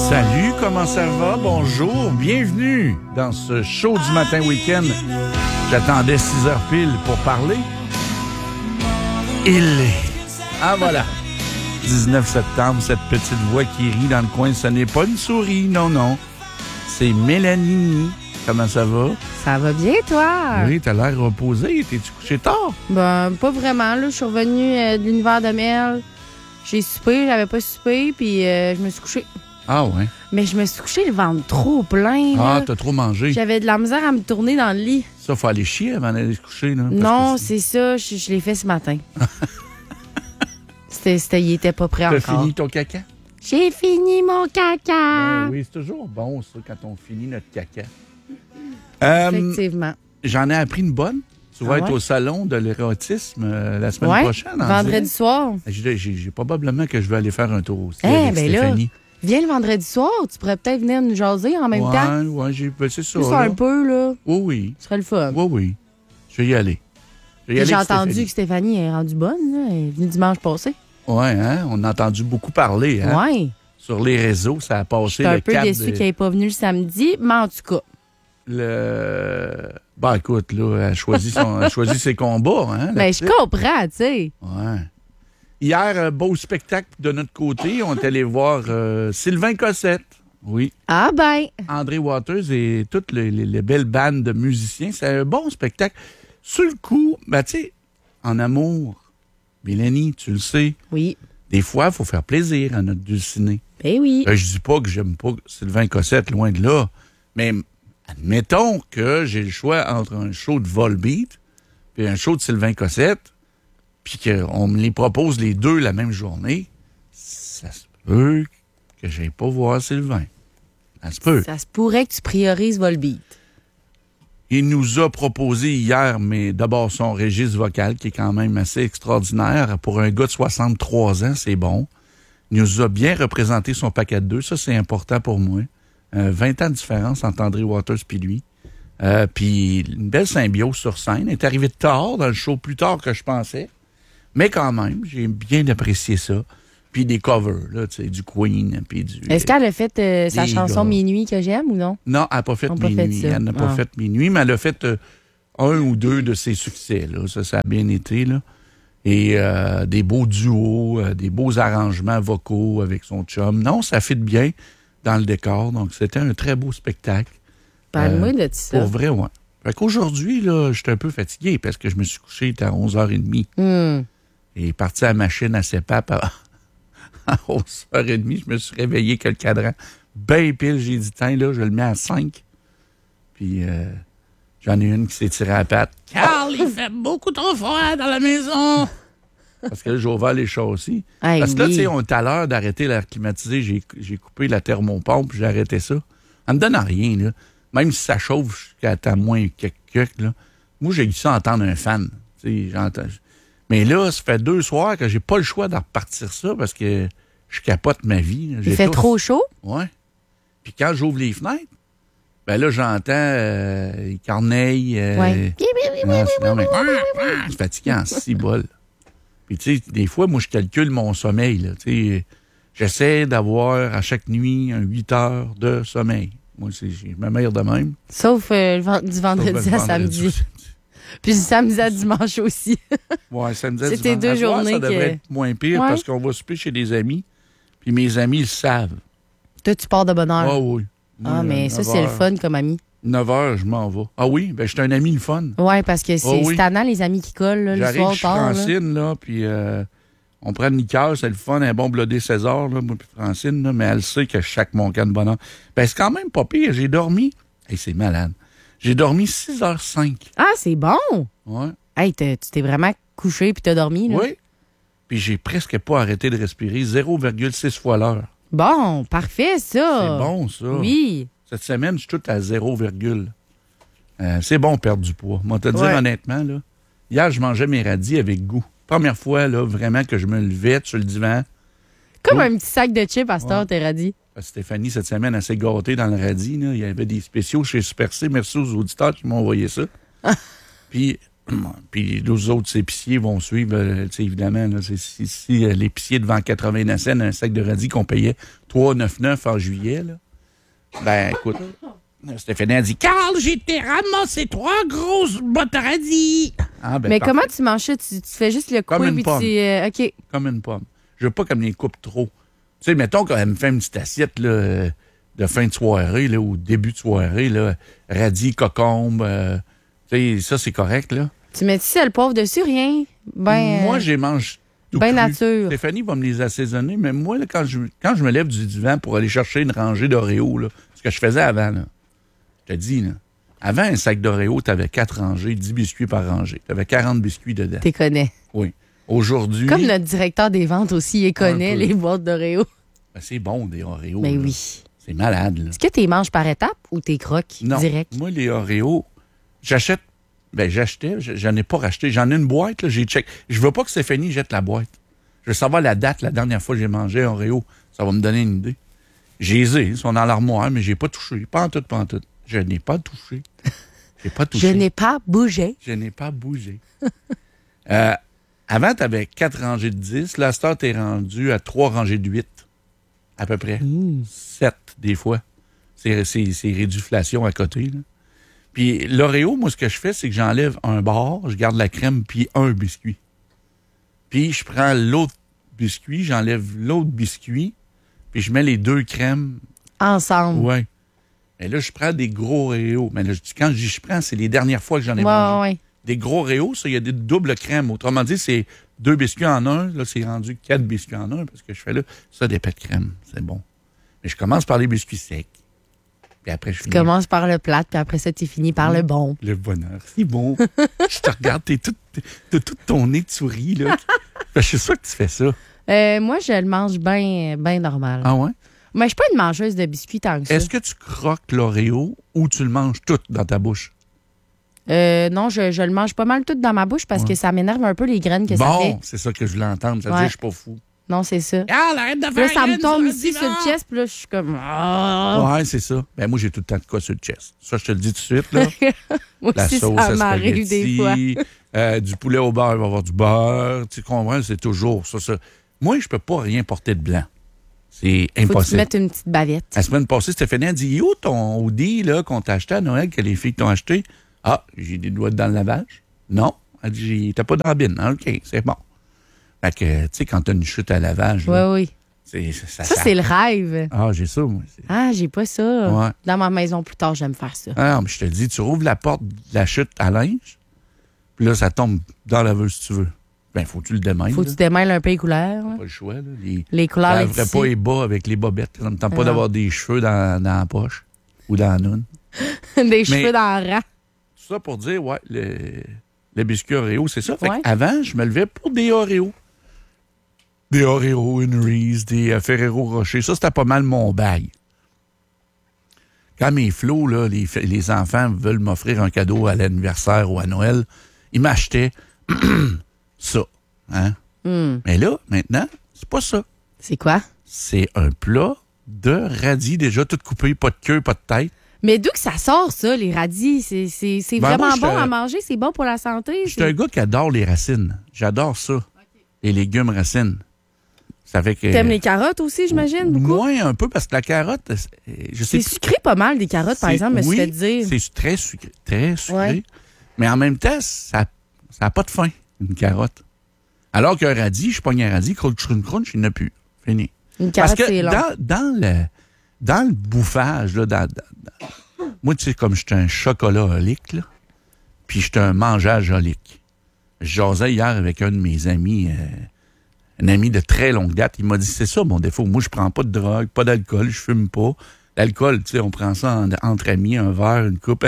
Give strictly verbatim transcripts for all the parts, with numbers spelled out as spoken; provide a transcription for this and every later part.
Salut, comment ça va? Bonjour, bienvenue dans ce show du matin week-end. J'attendais six heures pile pour parler. Il est... Ah voilà, dix-neuf septembre, cette petite voix qui rit dans le coin, ce n'est pas une souris, non, non. C'est Mélanie. Comment ça va? Ça va bien, toi? Oui, t'as l'air reposé. T'es-tu couché tard? Ben, pas vraiment, là. Je suis revenue euh, de l'univers de Mel. J'ai soupé, j'avais pas soupé, puis euh, je me suis couchée. Ah ouais? Mais je me suis couchée le ventre trop plein, Ah, là. t'as trop mangé. J'avais de la misère à me tourner dans le lit. Ça, faut aller chier avant d'aller se coucher, là. Non, c'est ça. Je, je l'ai fait ce matin. c'était, c'était, il était pas prêt T'as encore. fini ton caca? J'ai fini mon caca. Ben oui, c'est toujours bon, ça, quand on finit notre caca. Euh, Effectivement. J'en ai appris une bonne. Tu vas Ah être ouais? au salon de l'érotisme euh, la semaine Ouais, prochaine. en vendredi direct. soir. J'ai, j'ai, j'ai probablement que je vais aller faire un tour aussi Eh, avec ben là, Stéphanie. viens le vendredi soir. Tu pourrais peut-être venir nous jaser en même ouais, temps. Ouais, j'ai, ben, c'est ça. Juste là. un peu, là. Oui, oui. Ce serait le fun. Oui, oui. Je vais y aller. Je vais y Puis aller j'ai avec entendu Stéphanie. que Stéphanie est rendue bonne. Là. Elle est venue dimanche passé. Oui, hein? On a entendu beaucoup parler. Hein? Ouais. Sur les réseaux, ça a passé J'étais un le peu cap déçue de... qu'elle n'est pas venue le samedi, mais en tout cas. Le... Ben, écoute, là, elle a choisi, son... elle a choisi ses combats. Hein, Mais je comprends, tu sais. Ouais. Hier, un beau spectacle de notre côté. On est allé voir euh, Sylvain Cossette. Oui. Ah ben. André Waters et toutes les, les- les belles bandes de musiciens. C'est un bon spectacle. Sur le coup, ben, tu sais, en amour, Mélanie, tu le sais, Oui. des fois, il faut faire plaisir à notre dulciné. Ben oui. Ben, je dis pas que j'aime pas Sylvain Cossette, loin de là, mais admettons que j'ai le choix entre un show de Volbeat et un show de Sylvain Cossette, puis qu'on me les propose les deux la même journée, ça se peut que j'aille pas voir Sylvain. Ça se peut. Ça se pourrait que tu priorises Volbeat. Il nous a proposé hier, mais d'abord son registre vocal, qui est quand même assez extraordinaire. Pour un gars de soixante-trois ans, c'est bon. Il nous a bien représenté son paquet de deux. Ça, c'est important pour moi. Euh, vingt ans de différence entre André Waters et lui. Euh, puis une belle symbiose sur scène. Il est arrivé tard dans le show, plus tard que je pensais. Mais quand même, j'ai bien apprécié ça. Puis des covers, là, tu sais, du Queen, puis du... Est-ce qu'elle a fait euh, sa Des chanson gars. Minuit que j'aime ou non? Non, elle n'a pas fait On a pas fait Minuit. ça. Elle n'a pas Ah. fait Minuit, mais elle a fait euh, un ou deux de ses succès. Là. Ça, ça a bien été. Là. Et euh, des beaux duos, euh, des beaux arrangements vocaux avec son chum. Non, ça fit bien dans le décor. Donc, c'était un très beau spectacle. Parle-moi Euh, de ça. Pour vrai, ouais. Fait qu'aujourd'hui, là, je suis un peu fatigué parce que je me suis couché à onze heures trente Hmm. et parti à la machine à C E P A P à, à onze heures trente. Je me suis réveillé que le cadran. Ben pile, j'ai dit, tiens, là, je le mets à cinq. Puis euh, j'en ai une qui s'est tirée à la patte. Carl, il fait beaucoup trop froid dans la maison. Parce que là, j'ai ouvert les châssis. Hey, Parce que là, oui. tu sais, on est à l'heure d'arrêter l'air climatisé. J'ai, j'ai coupé la thermopompe, j'ai arrêté ça. Ça me donne à rien, là. Même si ça chauffe jusqu'à ta moins quelque, là. Moi, j'ai eu ça entendre un fan. Tu sais, j'entends. Mais là, ça fait deux soirs que j'ai pas le choix de repartir ça parce que je capote ma vie. là. Il J'ai fait tout- trop chaud? Ouais. Puis quand j'ouvre les fenêtres, ben là, j'entends euh, les corneilles. Euh, Ouais. non, c'est, non, mais, c'est fatigant, six bols. Puis, tu sais, des fois, moi, je calcule mon sommeil. Là, tu sais, j'essaie d'avoir à chaque nuit un huit heures de sommeil. Moi, c'est, je me mets de même. Sauf euh, le vend- du vendredi Sauf le à vendredi. samedi. Puis du samedi à dimanche aussi. Ouais, samedi à C'était dimanche. deux À soir, journées ça devrait que- être moins pire Ouais. parce qu'on va souper chez des amis. Puis mes amis, ils le savent. Toi, tu pars de bonne heure. Ah oui. Ah, Moi, mais euh, ça, neuf c'est le heures. fun comme ami. neuf heures, je m'en vais. Ah oui? Ben, j'étais un ami le fun. Ouais, parce que c'est Ah oui. c'est tannant, les amis qui collent là, le J'arrive soir chez tard. là. Francine, là, puis euh, on prend une liqueur, c'est le fun, un bon blodé César, là, moi puis Francine, là, mais elle sait que je chaque mon can de bonheur. Ben, c'est quand même pas pire. J'ai dormi. Hey, c'est malade. J'ai dormi six heures cinq. Ah, c'est bon! Ouais. Hey, t'as- tu t'es vraiment couché puis t'as dormi, là? Oui. Puis j'ai presque pas arrêté de respirer. zéro virgule six fois l'heure. Bon, parfait, ça! C'est bon, ça. Oui. Cette semaine, je suis tout à zéro, euh, c'est bon perdre du poids. Moi, te dire Ouais. honnêtement, là, hier, je mangeais mes radis avec goût. Première fois, là, vraiment, que je me levais sur le divan. Comme Oh. un petit sac de chips à cette heure, t'es radis. Parce que Stéphanie, cette semaine, elle s'est gâtée dans le radis. Là. Il y avait des spéciaux chez Super C. Merci aux auditeurs qui m'ont envoyé ça. Puis, Puis les autres épiciers vont suivre, euh, tu sais, évidemment. Là, c'est, si si euh, l'épicier devant quatre-vingt-neuf cents un sac de radis qu'on payait trois virgule quatre-vingt-dix en juillet, là, ben écoute, Stéphanie a dit « Carl, j'ai été ramasser trois grosses bottes de radis! Ah, » ben, Mais parfait. comment tu manges ça? Tu, tu fais juste le Comme couper une puis pomme. tu... euh, OK. Comme une pomme. Je veux pas comme les coupes trop. Tu sais, mettons qu'elle me fait une petite assiette là, de fin de soirée là, ou début de soirée, là, radis, cocombe, euh, tu sais, ça c'est correct, là. Tu mets-tu sel pauvre dessus? Rien? Ben, Moi, euh, j'ai mange tout ben cru. nature. Stéphanie va me les assaisonner, mais moi, là, quand, je, quand je me lève du divan pour aller chercher une rangée d'Oreo, là, ce que je faisais avant, là, je te dis, là, avant un sac d'Oreo, tu avais quatre rangées, dix biscuits par rangée. Tu avais quarante biscuits dedans. T'es connais. Oui. Aujourd'hui, Comme notre directeur des ventes aussi, il connaît peu. les boîtes d'Oreo. ben, c'est bon, des Oreos. Ben là. oui. C'est malade, là. Est-ce que tu les manges par étapes ou t'es croques Non. direct? Moi, les Oreos, j'achète. Ben, j'achetais, j'en ai pas racheté. J'en ai une boîte, là, j'ai check. Je veux pas que Stéphanie jette la boîte. Je veux savoir la date, la dernière fois que j'ai mangé un Oreo. Ça va me donner une idée. J'ai les ai, ils sont dans l'armoire, mais j'ai pas touché. Pas en tout, pas en tout. Je n'ai pas touché. J'ai pas touché. Je n'ai pas bougé. Je n'ai pas bougé. euh, avant, tu avais quatre rangées de dix. Là, cette heure, t'es rendu à trois rangées de huit. À peu près. Mmh. sept, des fois. C'est, c'est, c'est réduflation à côté, là. Puis l'Oreo, moi, ce que je fais, c'est que j'enlève un bar, je garde la crème, puis un biscuit. Puis je prends l'autre biscuit, j'enlève l'autre biscuit, puis je mets les deux crèmes. Ensemble. Ouais. Mais là, je prends des gros Oreos. Mais là, je dis- quand je dis je prends, c'est les dernières fois que j'en ai Ouais, mangé. ouais. Des gros Oreos, ça, il y a des doubles crèmes. Autrement dit, c'est deux biscuits en un. Là, c'est rendu quatre biscuits en un, parce que je fais là, ça, des pets de crème. C'est bon. Mais je commence par les biscuits secs. Puis après, je Tu finis. commences par le plat, puis après ça, tu finis par le bon. Le bonheur. C'est bon. Je te regarde, t'es tout, t'as tout ton nez de souris, là. Ben, je suis sûr que tu fais ça. Euh, moi, je le mange bien ben normal. Ah ouais? Mais je suis pas une mangeuse de biscuits tant que ça. Est-ce que tu croques l'Oreo ou tu le manges tout dans ta bouche? Euh, non, je, je le mange pas mal tout dans ma bouche parce Ouais. que ça m'énerve un peu les graines que ça fait. Bon, c'est ça que je voulais entendre. Ça veut Ouais. dire que je suis pas fou. Non, c'est ça. Ah, arrête de Puis là, ça me tombe ici sur sur le chest, puis là, je suis comme... Ah! Ouais, c'est ça. Ben, moi, j'ai tout le temps de quoi sur le chest. Ça, je te le dis tout de suite, là. Moi La aussi, sauce ça à m'arrive des fois. spaghetti, euh, du poulet au beurre, il va y avoir du beurre. Tu comprends? C'est toujours ça, ça. Moi, je peux pas rien porter de blanc. C'est Faut que tu impossible. mettes une petite bavette. La semaine passée, Stéphanie a dit, où ton hoodie, là, qu'on t'a acheté à Noël, que les filles t'ont acheté? Ah, j'ai des doigts dans le lavage? Non. Elle dit, t'as pas de rabine. Ah, OK, c'est bon. Fait que, tu sais, quand t'as une chute à lavage, Oui, là, oui. c'est, ça, Ça, c'est le rêve. Ah, j'ai ça, moi. C'est- Ah, j'ai pas ça. Ouais. Dans ma maison, plus tard, j'aime faire ça. Ah, mais je te dis, tu rouvres la porte de la chute à linge, puis là, ça tombe dans la laveuse, si tu veux. Ben, faut que tu le démêles. Faut que là. tu démêles un peu les couleurs. là. Pas le choix, là. Les, Les couleurs, je les laverais tissus. pas les bas avec les bobettes. Ça me tente pas Non. d'avoir des cheveux dans, dans la poche ou dans la noune. Des cheveux dans le rang. Tout ça pour dire, ouais, le, le biscuit Oreo, c'est ça. Fait Ouais. qu'avant, je me levais pour des Oreos. Des Oreos, une Reese, des euh, Ferrero Rocher. Ça, c'était pas mal mon bail. Quand mes flots, là, les, les enfants veulent m'offrir un cadeau à l'anniversaire ou à Noël, ils m'achetaient ça. Hein? Hmm. Mais là, maintenant, c'est pas ça. C'est quoi? C'est un plat de radis déjà tout coupé, pas de queue, pas de tête. Mais d'où que ça sort, ça, les radis? C'est, c'est, c'est Ben, vraiment moi, bon j'étais- à manger? C'est bon pour la santé? Je suis un gars qui adore les racines. J'adore ça. Les légumes racines. Ça fait que. T'aimes les carottes aussi, j'imagine, beaucoup? Moins un peu, parce que la carotte, c'est- je sais C'est sucré pas mal, des carottes, par c'est- exemple, me suis oui, fait dire. C'est très sucré. Très sucré. Ouais. Mais en même temps, ça n'a pas de fin, une carotte. Alors qu'un radis, je pogne un radis, crunch, crunch, crunch, il n'y en a plus. Fini. Une Parce carotte, que c'est long. dans, dans, le, dans le bouffage, là, dans, dans- dans- moi, tu sais, comme je suis un chocolaholique, là, puis je suis un mangeageolique. Je jasais hier avec un de mes amis, euh, un ami de très longue date. Il m'a dit, c'est ça mon défaut. Moi, je prends pas de drogue, pas d'alcool, je fume pas. L'alcool, tu sais, on prend ça en- entre amis, un verre, une coupe.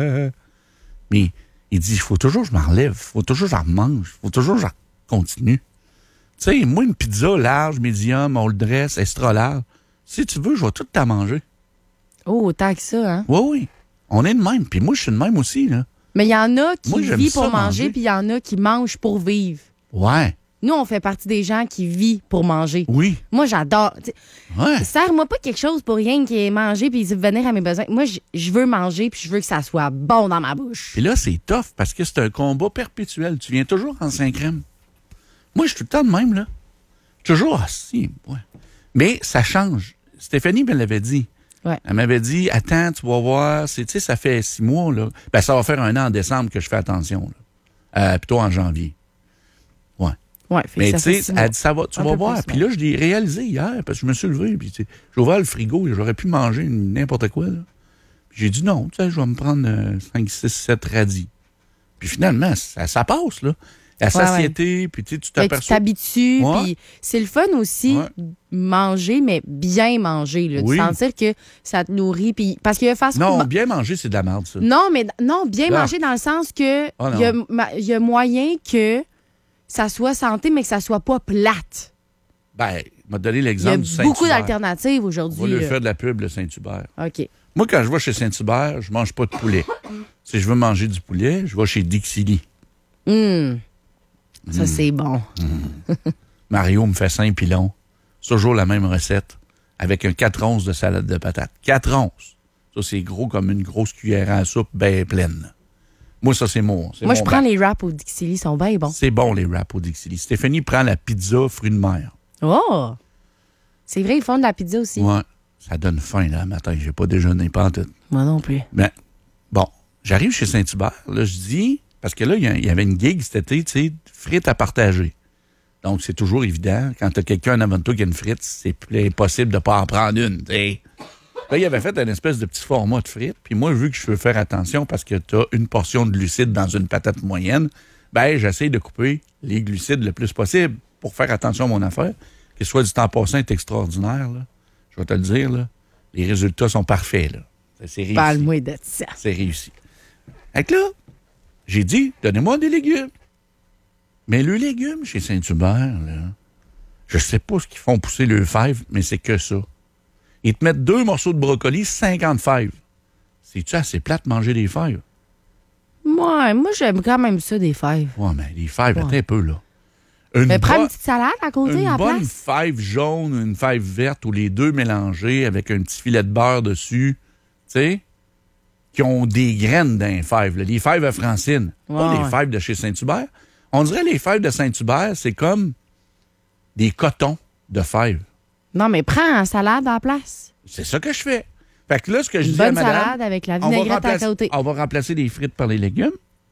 Mais il dit, il faut toujours que je m'en relève. Il faut toujours que j'en mange. Il faut toujours que j'en continue. Tu sais, moi, une pizza large, médium, on le dresse, extra large. Si tu veux, je vais tout t'en manger. Oh, autant que ça, hein? Oui, oui. On est de même. Puis moi, je suis de même aussi, là. Mais il y en a qui Moi, j'aime vivent ça pour manger, manger. puis il y en a qui mangent pour vivre. Ouais. Nous, on fait partie des gens qui vivent pour manger. Oui. Moi, j'adore. T'sais, Ouais. Sers-moi pas quelque chose pour rien qui est manger puis subvenir à mes besoins. Moi, je- je veux manger puis je veux que ça soit bon dans ma bouche. Puis là, c'est tough parce que c'est un combat perpétuel. Tu viens toujours en cinq crème. Moi, je suis tout le temps de même, là. Toujours, ah, si, ouais. Mais ça change. Stéphanie me l'avait dit. Ouais. Elle m'avait dit, attends, tu vas voir, c'est, tu sais, ça fait six mois, là. Ben, ça va faire un an en décembre que je fais attention, là. Euh, plutôt en janvier. Ouais. Ouais, fait que Mais ça tu fait sais, six mois. elle dit, ça va, tu Un vas peu voir. plus, Puis là, je l'ai réalisé hier, parce que je me suis levé, puis tu sais, j'ai ouvert le frigo, et j'aurais pu manger n'importe quoi, là. Puis j'ai dit non, tu sais, je vais me prendre euh, cinq, six, sept radis. Puis finalement, ça, ça passe, là. La Ouais, satiété, puis tu sais, tu Fait que tu t'aperçois. t'habitues, Ouais. puis c'est le fun aussi Ouais. manger, mais bien manger, là, Oui. de sentir que ça te nourrit, puis parce que fast Non, food- bien manger, c'est de la merde, ça. non, mais non, bien Ah. manger dans le sens que Ah, il y, a, non. ma- il y a moyen que ça soit santé, mais que ça soit pas plate. Ben, m'a donné Il y a l'exemple du Saint-Hubert. beaucoup d'alternatives On va aujourd'hui. lui là. faire de la pub, le Saint-Hubert. OK. Moi, quand je vais chez Saint-Hubert, je mange pas de poulet. Si je veux manger du poulet, je vais chez Dixili. Hum. Ça, Mm. c'est bon. Mario me fait cinq pilons. Toujours la même recette. Avec un quatre onces de salade de patates. quatre onces. Ça, c'est gros comme une grosse cuillère à soupe bien pleine. Moi, ça, c'est mon. c'est Moi, mon je prends bac. les wraps au Dixili, ils sont bien bons. C'est bon, les wraps au Dixili. Stéphanie prend la pizza fruits de mer. Oh! C'est vrai, ils font de la pizza aussi. Ouais. Ça donne faim, là, le matin. J'ai pas déjeuné, pas en tout. Moi non plus. Ben, bon, j'arrive chez Saint-Hubert, là, je dis, parce que là, il y a- il y avait une gig cet été, tu sais, frites à partager. Donc, c'est toujours évident, quand t'as quelqu'un en avant de toi qui a une frite, c'est plus impossible de pas en prendre une, tu sais. Là, il avait fait une espèce de petit format de frites, puis moi, vu que je veux faire attention parce que t'as une portion de glucides dans une patate moyenne, ben, j'essaie de couper les glucides le plus possible pour faire attention à mon affaire. Que soit du temps passant est extraordinaire, là. Je vais te le dire, là. Les résultats sont parfaits, là. C'est réussi. Parle-moi de ça. C'est réussi. Fait que là, j'ai dit, donnez-moi des légumes. Mais le légume chez Saint-Hubert, là, je sais pas ce qu'ils font pousser le fève, mais c'est que ça. Ils te mettent deux morceaux de brocoli, cinquante fèves. C'est-tu assez plate de manger des fèves? Moi, moi j'aime quand même ça, des fèves. Ouais, mais les fèves, Ouais. attends un peu, là. Une Mais prends bo- une petite salade à côté, une à la bonne place. fève jaune, une fève verte, ou les deux mélangés avec un petit filet de beurre dessus, tu sais, qui ont des graines dans les fèves. là. Les fèves à Francine, pas Ouais, les ouais. fèves de chez Saint-Hubert. On dirait les fèves de Saint-Hubert, c'est comme des cotons de fèves. Non, mais prends en salade à la place. C'est ça que je fais. Fait que là, ce que je Une dis à bonne madame, salade avec la on va, vinaigrette à remplacer, côté. on va remplacer les frites par les légumes.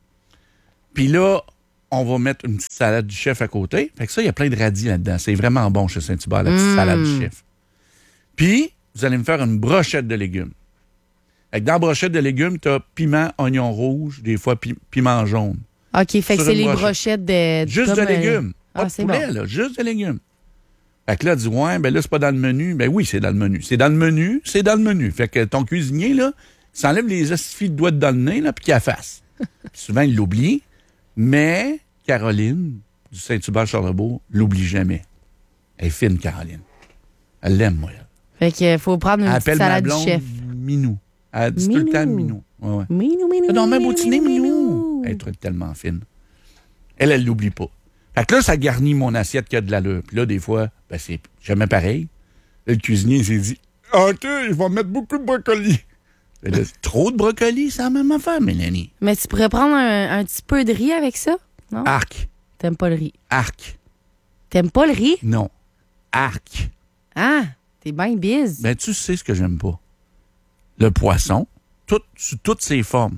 Puis là, on va mettre une petite salade du chef à côté. Fait que ça, il y a plein de radis là-dedans. C'est vraiment bon chez Saint-Hubert, la petite Mm. salade du chef. Puis, vous allez me faire une brochette de légumes. Fait que dans la brochette de légumes, tu as piment, oignon rouge, des fois pi- piment jaune. OK, fait que Sur c'est une les brochette. brochettes de... Juste comme, de euh, légumes. Pas ah, de c'est poulet, bon. là. Juste de légumes. Fait que là, dis, ouais, ben là, c'est pas dans le menu. Ben oui, c'est dans le menu. C'est dans le menu, c'est dans le menu. Fait que ton cuisinier, là, il s'enlève les astifies de doigts dans le nez, là, puis qu'il la fasse. Puis souvent, il l'oublie. Mais Caroline, du Saint-Hubert-Charlebourg, l'oublie jamais. Elle est fine, Caroline. Elle l'aime, moi. Elle, Fait que faut prendre une elle petite appelle ma salade du blonde chef. Minou. Elle dit tout le temps Minou. Minou. Ouais, ouais. Minou, minou, T'as donc même minou, boutiné, minou, Minou. Elle est tellement fine. Elle, elle l'oublie pas. Fait que là, ça garnit mon assiette qui a de l'allure. Puis là, des fois, ben, c'est jamais pareil. Là, le cuisinier, il s'est dit, « OK, je vais mettre beaucoup de brocoli. » Là, trop de brocoli, c'est la même affaire, Mélanie. Mais tu pourrais prendre un, un petit peu de riz avec ça? Non? Arc. T'aimes pas le riz. Arc. T'aimes pas le riz? Non. Arc. Ah, t'es bien bise. Ben, tu sais ce que j'aime pas. Le poisson, tout, sous toutes ses formes.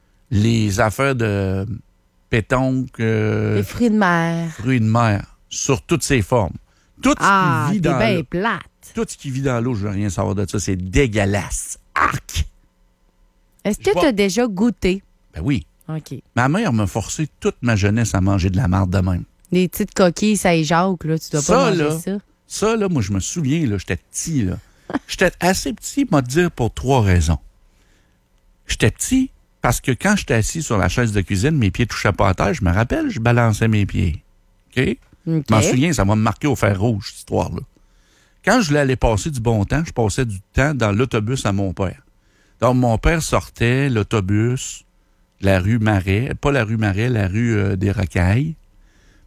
Les affaires de pétonque, euh, Les fruits de mer. fruits de mer, sur toutes ses formes. Tout ce Ah, qui t'es vit dans bien l'eau. plate. Tout ce qui vit dans l'eau, je veux rien savoir de ça. C'est dégueulasse. Arc! Est-ce Je que vois- t'as déjà goûté? Ben oui. OK. Ma mère m'a forcé toute ma jeunesse à manger de la marde de même. Des petites coquilles, ça y jacques, là. Tu dois Ça, pas manger là. ça. Ça, là, moi, je me souviens, là, j'étais petit, là. J'étais assez petit, m'a dire, pour trois raisons. J'étais petit parce que quand j'étais assis sur la chaise de cuisine, mes pieds touchaient pas à terre. Je me rappelle, je balançais mes pieds. OK? OK. Je m'en souviens, ça m'a marqué au fer rouge, cette histoire-là. Quand je voulais aller passer du bon temps, je passais du temps dans l'autobus à mon père. Donc, mon père sortait l'autobus de la rue Marais, pas la rue Marais, la rue euh, des Rocailles.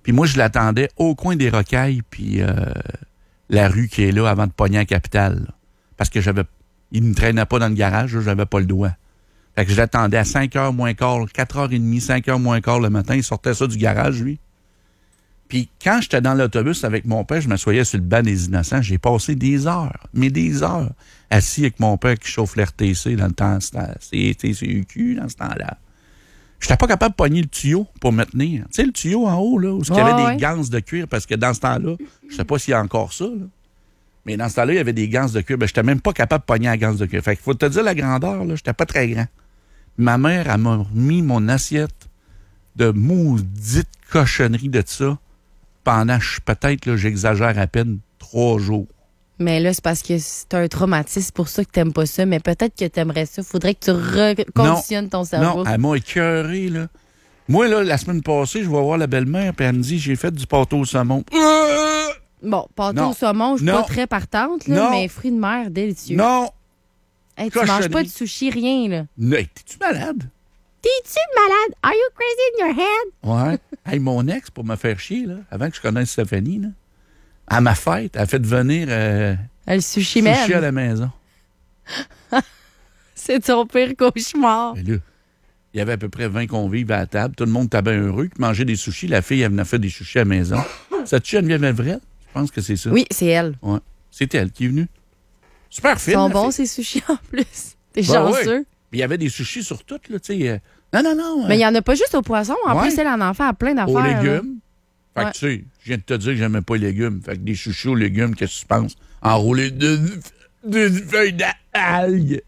Puis moi, je l'attendais au coin des Rocailles, puis euh, la rue qui est là avant de pogner à Capitale. Là. Parce que j'avais... Il ne me traînait pas dans le garage, là, j'avais pas le doigt. Fait que je l'attendais à cinq heures moins quart, quatre heures trente, cinq heures moins quart le matin. Il sortait ça du garage, lui. Puis quand j'étais dans l'autobus avec mon père, je m'assoyais sur le banc des innocents. J'ai passé des heures, mais des heures, assis avec mon père qui chauffe l'R T C dans le temps, C T C U Q dans ce temps-là. J'étais pas capable de pogner le tuyau pour me tenir. Tu sais, le tuyau en haut, là, où il y avait ouais. des ganses de cuir, parce que dans ce temps-là, je sais pas s'il y a encore ça, là. Mais dans ce temps-là, il y avait des ganses de cuir. Ben, j'étais même pas capable de pogner la ganse de cuir. Fait qu'il faut te dire la grandeur, là, j'étais pas très grand. Ma mère, elle m'a mis mon assiette de maudite cochonnerie de ça pendant, peut-être, là, j'exagère à peine, trois jours. Mais là, c'est parce que c'est un traumatisme pour ça que t'aimes pas ça. Mais peut-être que t'aimerais ça. Faudrait que tu reconditionnes ton cerveau. Non, elle m'a écœuré, là. Moi, là, la semaine passée, je vais voir la belle-mère, puis elle me dit, j'ai fait du pâteau au saumon. Bon, pâteau au saumon, je suis pas très partante, là, mais fruits de mer, délicieux. Non! Hey, tu manges pas de sushi, rien, là. Non, t'es-tu malade? T'es-tu malade? Are you crazy in your head? Ouais. Hey, mon ex, pour me faire chier, là, avant que je connaisse Stéphanie, là, à ma fête, elle a fait venir euh, le sushi, sushi même. à la maison. C'est ton pire cauchemar. Et là, il y avait à peu près vingt convives à la table. Tout le monde était bien heureux. Qui mangeait des sushis. La fille, elle venait faire des sushis à la maison. C'est-tu Geneviève Evrel? Je pense que c'est ça. Oui, c'est elle. Ouais. C'est elle qui est venue. Super fine. Ils sont bons, ces sushis, en plus. T'es ben chanceux. Ouais. Il y avait des sushis sur tout, là, tu sais. Euh... Non, non, non. Euh... Mais il n'y en a pas juste au poisson. En ouais. plus, elle en en fait à plein d'affaires. Aux légumes. Là. Fait que, tu sais, je viens de te dire que j'aimais pas les légumes. Fait que des sushis aux légumes, qu'est-ce que tu penses? Enroulés de, de, de feuilles d'algues.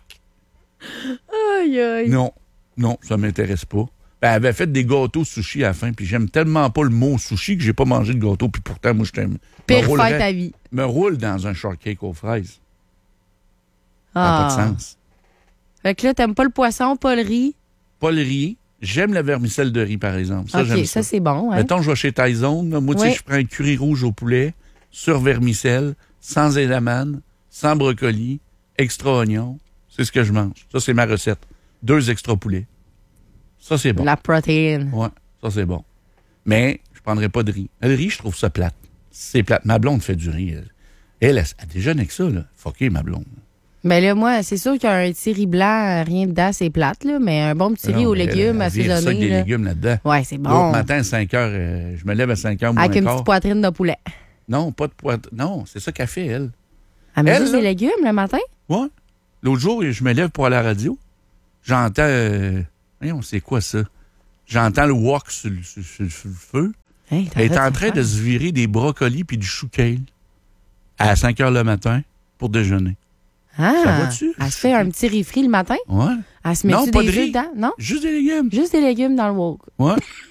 Aïe, aïe. Non, non, ça m'intéresse pas. Ben, elle avait fait des gâteaux sushi à la fin, puis j'aime tellement pas le mot sushi que j'ai pas mangé de gâteau, puis pourtant, moi, je t'aime. Pire fête ta vie. Me roule dans un shortcake aux fraises. Ah. Ça n'a pas de sens. Fait que là, t'aimes pas le poisson, pas le riz? Pas le riz. J'aime la vermicelle de riz, par exemple. Ça, OK, j'aime ça, ça. c'est bon. Hein? Mettons, je vais chez Tyson. Là, moi, tu sais, je prends un curry rouge au poulet, sur vermicelle, sans édamane, sans brocoli, extra oignon. C'est ce que je mange. Ça, c'est ma recette. Deux extra poulets. Ça, c'est bon. La protéine. Ouais, ça, c'est bon. Mais je prendrais pas de riz. Le riz, je trouve ça plate. C'est plate. Ma blonde fait du riz. Elle, elle, elle, elle déjeune avec ça, là. Fucké, ma blonde. Ben là, moi, c'est sûr qu'un petit riz blanc, rien dedans, c'est plate, là, mais un bon petit riz aux légumes assaisonnés. Il y a des là. légumes là-dedans. Ouais, c'est bon. L'autre matin, à cinq heures, euh, je me lève à cinq heures moins avec une quart. petite poitrine de poulet. Non, pas de poitrine. Non, c'est ça qu'elle fait, elle. Elle met elle, juste là, des légumes le matin? Ouais. L'autre jour, je me lève pour aller à la radio. J'entends... Euh, voyons, c'est quoi ça? J'entends le wok sur, sur, sur, sur le feu. Hey, elle est en train de se virer des brocolis puis du chou kale à cinq heures le matin pour déjeuner. Ah, ça va-tu? Elle se fait un petit riz frit le matin? Ouais. Elle se met non, des pas de œufs riz. dedans? Non? Juste des légumes. Juste des légumes dans le wok. Ouais.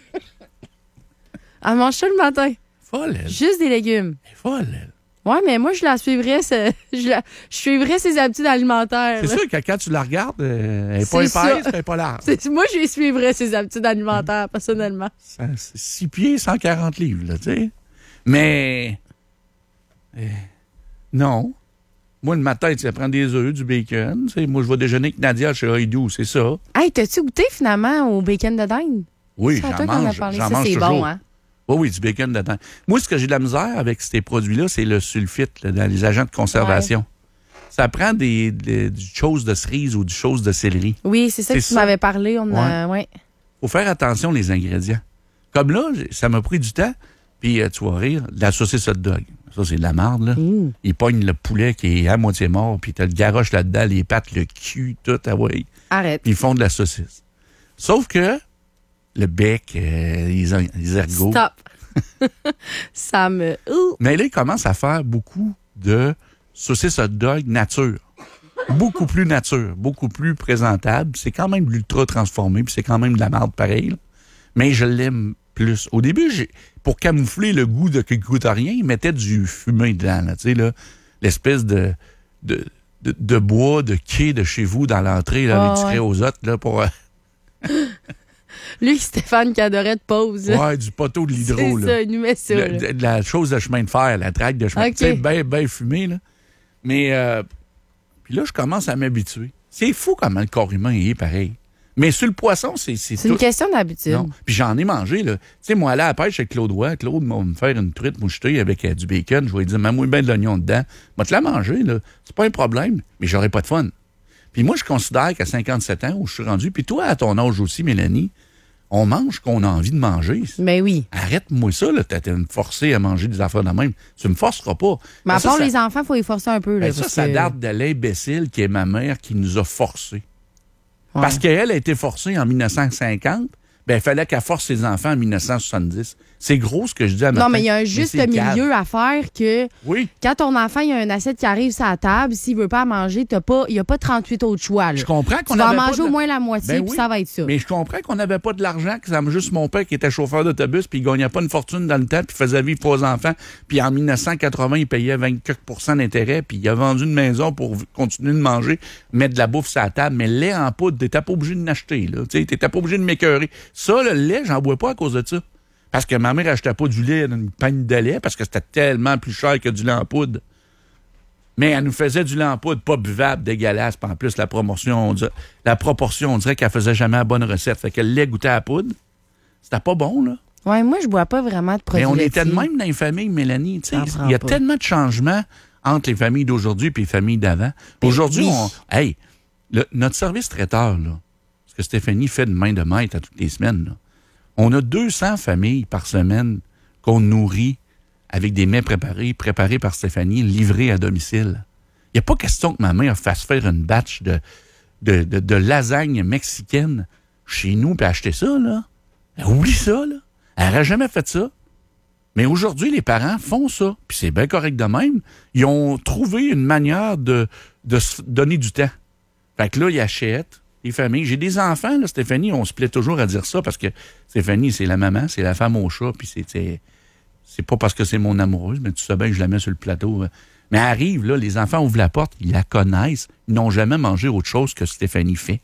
Elle mange ça le matin. Folle, elle. Juste des légumes. Elle est folle, elle. Ouais, mais moi, je la suivrais, ce, je, la, je suivrais ses habitudes alimentaires. C'est là. sûr que quand tu la regardes, euh, elle n'est pas épaisse, elle n'est pas large. C'est, moi, je suivrais ses habitudes alimentaires, personnellement. Ça, c'est six pieds, cent quarante livres, là, tu sais. Mais, euh, non. Moi, le matin, tu sais, prends des œufs, du bacon. Tu sais, moi, je vais déjeuner avec Nadia chez Haïdou, c'est ça. Hey, t'as-tu goûté, finalement, au bacon de dinde? Oui, c'est j'en mange. J'en ça, mange c'est toujours. bon, hein? Oui, oui, du bacon de dinde. Moi, ce que j'ai de la misère avec ces produits-là, c'est le sulfite, là, dans les agents de conservation. Ouais. Ça prend des, des, du chose de cerise ou du chose de céleri. Oui, c'est ça c'est que tu ça. m'avais parlé. On a, ouais. ouais. Faut faire attention les ingrédients. Comme là, ça m'a pris du temps. Puis, tu vas rire, de la saucisse hot dog. Ça, c'est de la marde, là. Mm. Ils pognent le poulet qui est à moitié mort, puis t'as le garoche là-dedans, les pattes, le cul, tout. Ah ouais. Arrête. Puis ils font de la saucisse. Sauf que le bec, euh, les, les ergots. Stop. Ça me... Ouh. Mais là, ils commencent à faire beaucoup de saucisses hot dog nature. Beaucoup plus nature, beaucoup plus présentable. C'est quand même l'ultra transformé, puis c'est quand même de la marde pareil. Là. Mais je l'aime plus. Au début, j'ai, pour camoufler le goût de qui goûte à rien, ils mettaient du fumé dedans. Là, tu sais, là, l'espèce de, de, de, de bois, de quai de chez vous dans l'entrée, là, oh, les tirer ouais. aux autres, là, pour... Lui, Stéphane, qui adorait de pause. Ouais, du poteau de l'hydro. C'est là. ça, il nous met ça. Le, de, de la chose de chemin de fer, la traque de chemin de fer. Okay. Tu sais, bien, bien fumé, là. Mais, euh, puis là, je commence à m'habituer. C'est fou comment le corps humain est pareil. Mais sur le poisson, c'est... C'est, c'est tout... une question d'habitude. Non. Puis j'en ai mangé, là. Tu sais, moi, aller à la pêche avec Claude Roy, Claude m'a me faire une truite mouchetée avec euh, du bacon. Je vais lui dire, mets-moi bien de l'oignon dedans. Moi, te la manger, là. C'est pas un problème, mais j'aurais pas de fun. Puis moi, je considère qu'à cinquante-sept ans, où je suis rendu, puis toi, à ton âge aussi, Mélanie, on mange qu'on a envie de manger. Mais oui. Arrête-moi ça, là. T'es me forcer à manger des affaires de même. Tu me forceras pas. Mais à part les ça... enfants, il faut les forcer un peu. Là, ben ça, ça que... date de l'imbécile qui est ma mère qui nous a forcés. Ouais. Parce qu'elle a été forcée en dix-neuf cent cinquante, ben il fallait qu'elle force ses enfants en dix-neuf cent soixante-dix. C'est gros ce que je dis à ma Non, mais il y a un juste milieu à faire que oui. Quand ton enfant, il y a une assiette qui arrive sur la table, s'il veut pas manger, t'as pas, il n'y a pas trente-huit autres choix. Là. Je comprends qu'on tu vas avait manger pas de... au moins la moitié, ben puis oui. ça va être ça. Mais je comprends qu'on n'avait pas de l'argent, que c'est juste mon père qui était chauffeur d'autobus, puis il gagnait pas une fortune dans le temps, puis faisait vivre trois enfants. Puis en dix-neuf cent quatre-vingts, il payait vingt-quatre pour cent d'intérêt, puis il a vendu une maison pour continuer de manger, mettre de la bouffe sur la table. Mais le lait en poudre, t'étais pas obligé de l'acheter. Tu n'étais pas obligé de m'écœurer. Ça, le lait, j'en bois pas à cause de ça. Parce que ma mère achetait pas du lait dans une peigne de lait parce que c'était tellement plus cher que du lait en poudre. Mais elle nous faisait du lait en poudre pas buvable, dégueulasse. Puis en plus, la promotion, on dirait, la proportion, on dirait qu'elle faisait jamais la bonne recette. Fait que le lait goûtait à la poudre. C'était pas bon, là. Ouais, moi, je bois pas vraiment de produits Mais on laitiers. était de même dans les familles, Mélanie. Il y a pas. Tellement de changements entre les familles d'aujourd'hui et les familles d'avant. Aujourd'hui, oui. on. Hey, le, notre service traiteur, là, ce que Stéphanie fait de main de maître à toutes les semaines, là. On a deux cents familles par semaine qu'on nourrit avec des mets préparés, préparés par Stéphanie, livrés à domicile. Il n'y a pas question que ma mère fasse faire une batch de, de, de, de lasagne mexicaine chez nous puis acheter ça, là. Elle oublie ça, là. Elle n'aurait jamais fait ça. Mais aujourd'hui, les parents font ça. Puis c'est bien correct de même. Ils ont trouvé une manière de, de se donner du temps. Fait que là, ils achètent. Les familles. J'ai des enfants, là, Stéphanie, on se plaît toujours à dire ça parce que Stéphanie, c'est la maman, c'est la femme au chat, puis c'est, c'est, c'est pas parce que c'est mon amoureuse, mais tu sais bien que je la mets sur le plateau. Mais elle arrive, là, les enfants ouvrent la porte, ils la connaissent, ils n'ont jamais mangé autre chose que Stéphanie fait.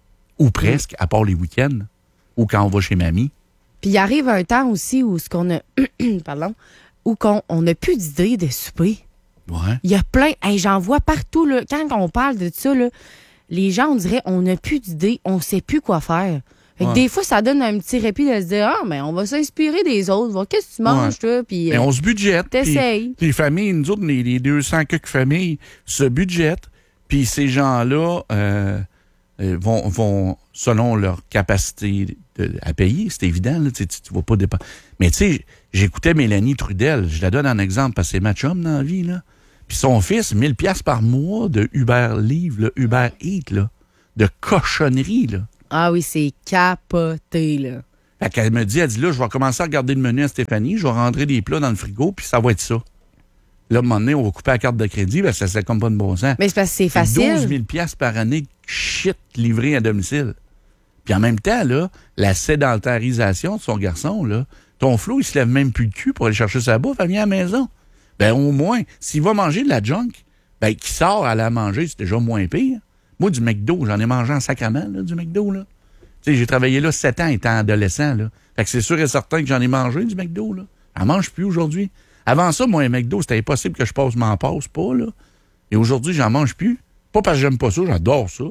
Ou presque, à part les week-ends, ou quand on va chez mamie. Puis il arrive un temps aussi où ce qu'on a, pardon, où qu'on, on n'a plus d'idée de souper. Ouais. Il y a plein, hey, j'en vois partout, là, quand on parle de ça, là, les gens, on dirait, on n'a plus d'idées, on ne sait plus quoi faire. Fait que ouais. Des fois, ça donne un petit répit de se dire, ah, mais on va s'inspirer des autres, voir qu'est-ce que tu manges, ouais. toi, puis. Mais on se budgète. T'essayes. Les familles, nous autres, les, les deux cents quelques familles se budgètent, puis ces gens-là euh, vont, vont, selon leur capacité de, à payer, c'est évident, là, tu ne vas pas dépenser. Mais tu sais, j'écoutais Mélanie Trudel, je la donne en exemple parce que c'est ma chum dans la vie, là. Puis son fils, mille dollars par mois de Uber Livre, là, Uber Eats, là, de cochonnerie, là. Ah oui, c'est capoté, là. Fait qu'elle me dit, elle dit, là, je vais commencer à regarder le menu à Stéphanie, je vais rentrer des plats dans le frigo, puis ça va être ça. Là, à un moment donné, on va couper la carte de crédit, ben ça c'est comme pas de bon sens. Mais c'est parce que c'est facile. douze mille dollars par année, shit, livré à domicile. Puis en même temps, là, la sédentarisation de son garçon, là, ton Flo, il se lève même plus le cul pour aller chercher sa bouffe, elle vient à la maison. Ben, au moins, s'il va manger de la junk, ben, qui sort à la manger, c'est déjà moins pire. Moi, du McDo, j'en ai mangé en sacrament, là, du McDo, là. Tu sais, j'ai travaillé là sept ans étant adolescent, là. Fait que c'est sûr et certain que j'en ai mangé du McDo, là. Elle mange plus aujourd'hui. Avant ça, moi, un McDo, c'était impossible que je passe, m'en passe pas, là. Et aujourd'hui, j'en mange plus. Pas parce que j'aime pas ça, j'adore ça.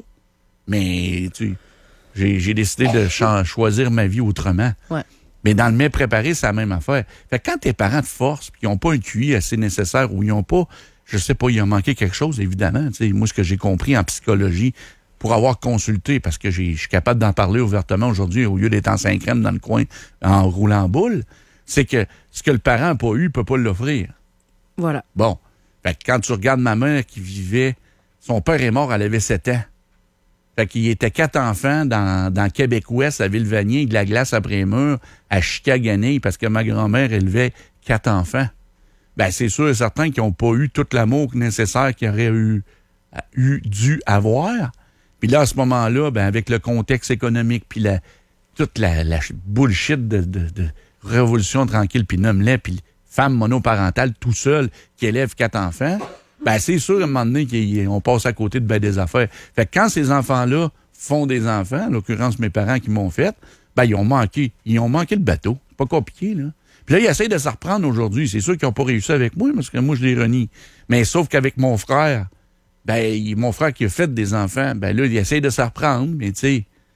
Mais, tu sais, j'ai, j'ai décidé de ch- choisir ma vie autrement. Ouais. Mais dans le mets préparé, c'est la même affaire. Fait que quand tes parents te forcent, puis ils n'ont pas un Q I assez nécessaire, ou ils n'ont pas, je sais pas, il a manqué quelque chose, évidemment. T'sais, moi, ce que j'ai compris en psychologie, pour avoir consulté, parce que j'ai, je suis capable d'en parler ouvertement aujourd'hui, au lieu d'être en cinq crème dans le coin, en roulant en boule, c'est que ce que le parent n'a pas eu, il peut pas l'offrir. Voilà. Bon. Fait que quand tu regardes ma mère qui vivait, son père est mort, elle avait sept ans. Fait qu'il était quatre enfants dans, dans Québec-Ouest, à Ville-Vanier, de la glace après les murs, à Chicaganey, parce que ma grand-mère élevait quatre enfants. Ben, c'est sûr et certain qu'ils n'ont pas eu tout l'amour nécessaire qu'ils auraient eu, eu, dû avoir. Puis là, à ce moment-là, ben, avec le contexte économique, puis la, toute la, la bullshit de, de, de révolution tranquille, puis nomme-les, puis femme monoparentale tout seul qui élève quatre enfants, ben, c'est sûr, à un moment donné, qu'on passe à côté de ben des affaires. Fait que quand ces enfants-là font des enfants, en l'occurrence mes parents qui m'ont fait, ben, ils ont manqué. Ils ont manqué le bateau. C'est pas compliqué, là. Puis là, ils essayent de se reprendre aujourd'hui. C'est sûr qu'ils n'ont pas réussi avec moi, parce que moi, je les renie. Mais sauf qu'avec mon frère, ben, mon frère qui a fait des enfants, ben là, il essaye de se reprendre, mais tu sais,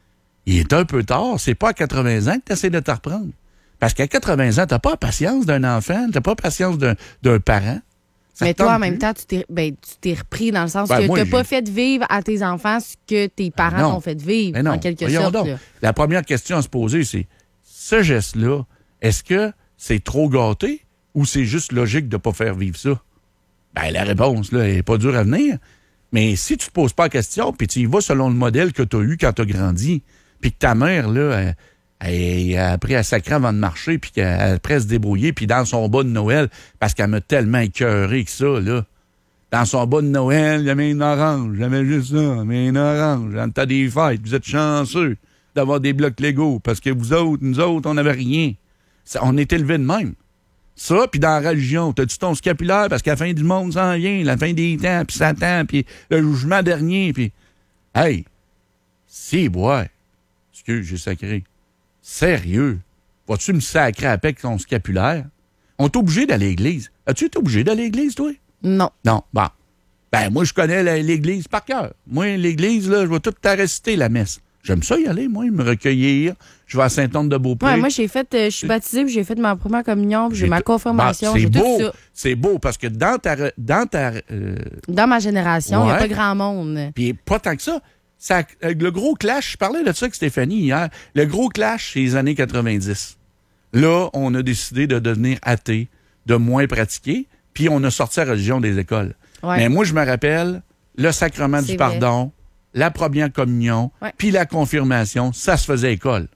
il est un peu tard. C'est pas à quatre-vingts ans que tu essaies de te reprendre. Parce qu'à quatre-vingts ans, t'as pas la patience d'un enfant, t'as pas la patience d'un, d'un parent. Ça mais te tente toi, en plus. même temps, tu t'es, ben, tu t'es repris dans le sens Ben, que moi, tu n'as j'ai- pas fait vivre à tes enfants ce que tes parents non. t'ont fait vivre, Mais non, en quelque voyons sorte. donc. là. La première question à se poser, c'est ce geste-là, est-ce que c'est trop gâté ou c'est juste logique de ne pas faire vivre ça? Ben, la réponse, là, elle n'est pas dure à venir. Mais si tu ne te poses pas la question, puis tu y vas selon le modèle que tu as eu quand tu as grandi, puis que ta mère, là, elle, elle, elle a appris à sacrer avant de marcher, puis qu'elle a appris à se débrouiller, puis dans son bas de Noël, parce qu'elle m'a tellement écœuré que ça, là. Dans son bas de Noël, il y avait une orange. J'avais juste ça, mais une orange. En temps des fêtes, vous êtes chanceux d'avoir des blocs Lego, parce que vous autres, nous autres, on n'avait rien. Ça, on est élevés de même. Ça, puis dans la religion, t'as-tu ton scapulaire, parce que la fin du monde s'en vient, la fin des temps, puis Satan, puis le jugement dernier, puis... Hey, si, bois. Excuse, j'ai sacré. Sérieux? Vas-tu me sacrer avec ton scapulaire? On est obligé d'aller à l'église. As-tu été obligé d'aller à l'église, toi? Non. Non, bon. Ben, moi, je connais la- l'église par cœur. Moi, l'église, là, je vais tout t'arrêter la messe. J'aime ça y aller, moi, me recueillir. Je vais à Saint-Anne-de-Beaupré. Ouais, moi, j'ai fait, euh, je suis baptisée, puis j'ai fait ma première communion, puis j'ai J'ai ma tout- confirmation, Bon, j'ai c'est tout beau. ça. C'est beau, parce que dans ta... re- Dans ta euh, Dans ma génération, il n'y a Ouais. pas grand monde. puis pas tant que ça. ça euh, le gros clash, je parlais de ça avec Stéphanie hier, le gros clash, c'est les années quatre-vingt-dix. Là, on a décidé de devenir athée, de moins pratiquer, puis on a sorti la religion des écoles. Ouais. Mais moi, je me rappelle, le sacrement C'est du vrai. pardon, la première communion, Ouais. puis la confirmation, ça se faisait école.